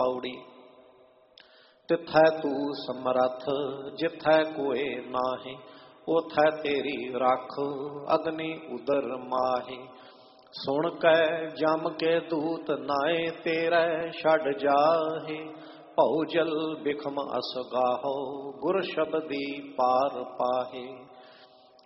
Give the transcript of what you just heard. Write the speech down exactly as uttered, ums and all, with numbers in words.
पौड़ी। तिथै तू समरथ जिथै कोय नाहि, ओथै तेरी रख अग्नि उदर माहि। सुन कै जम के दूत नाए तेरै छड़ जाहे, भौ जल बिखम अस गाहो गुर शब्दी पार पाहे।